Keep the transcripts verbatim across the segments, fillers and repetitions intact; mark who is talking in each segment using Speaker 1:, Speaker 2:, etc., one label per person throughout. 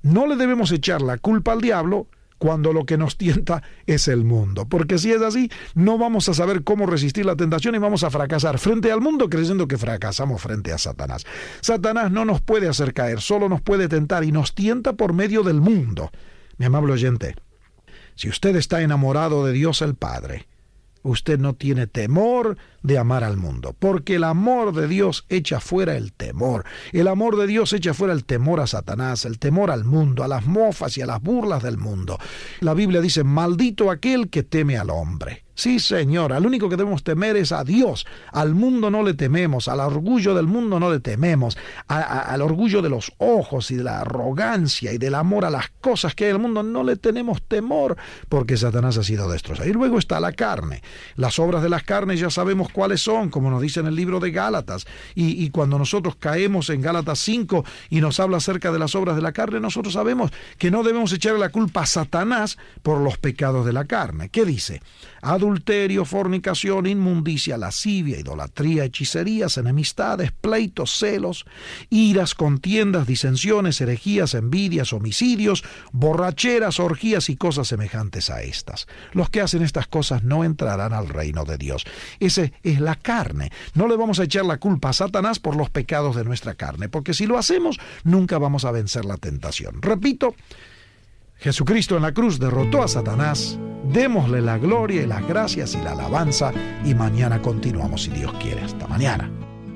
Speaker 1: no le debemos echar la culpa al diablo cuando lo que nos tienta es el mundo. Porque si es así, no vamos a saber cómo resistir la tentación y vamos a fracasar frente al mundo creyendo que fracasamos frente a Satanás. Satanás no nos puede hacer caer, solo nos puede tentar y nos tienta por medio del mundo. Mi amable oyente, si usted está enamorado de Dios el Padre, usted no tiene temor de amar al mundo, porque el amor de Dios echa fuera el temor. El amor de Dios echa fuera el temor a Satanás, el temor al mundo, a las mofas y a las burlas del mundo. La Biblia dice, maldito aquel que teme al hombre. Sí, Señor, al único que debemos temer es a Dios. Al mundo no le tememos, al orgullo del mundo no le tememos, a, a, al orgullo de los ojos y de la arrogancia y del amor a las cosas que hay en el mundo no le tenemos temor, porque Satanás ha sido destrozado. Y luego está la carne. Las obras de las carnes ya sabemos cuáles son, como nos dice en el libro de Gálatas. Y, y cuando nosotros caemos en Gálatas cinco y nos habla acerca de las obras de la carne, nosotros sabemos que no debemos echarle la culpa a Satanás por los pecados de la carne. ¿Qué dice? Adulterio, fornicación, inmundicia, lascivia, idolatría, hechicerías, enemistades, pleitos, celos, iras, contiendas, disensiones, herejías, envidias, homicidios, borracheras, orgías y cosas semejantes a estas. Los que hacen estas cosas no entrarán al reino de Dios. Esa es la carne. No le vamos a echar la culpa a Satanás por los pecados de nuestra carne, porque si lo hacemos, nunca vamos a vencer la tentación. Repito, Jesucristo en la cruz derrotó a Satanás. Démosle la gloria y las gracias y la alabanza, y mañana continuamos si Dios quiere. Hasta mañana.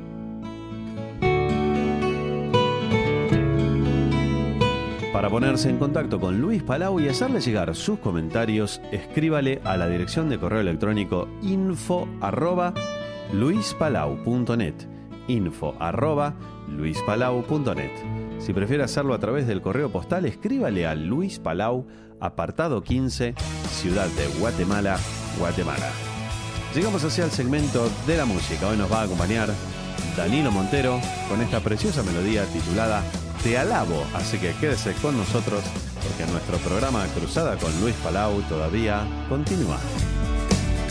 Speaker 2: Para ponerse en contacto con Luis Palau y hacerle llegar sus comentarios, escríbale a la dirección de correo electrónico info arroba luispalau punto net, info arroba luispalau punto net. Si prefiere hacerlo a través del correo postal, escríbale a Luis Palau, apartado quince, Ciudad de Guatemala, Guatemala. Llegamos así al segmento de la música. Hoy nos va a acompañar Danilo Montero con esta preciosa melodía titulada Te Alabo. Así que quédese con nosotros porque nuestro programa Cruzada con Luis Palau todavía continúa.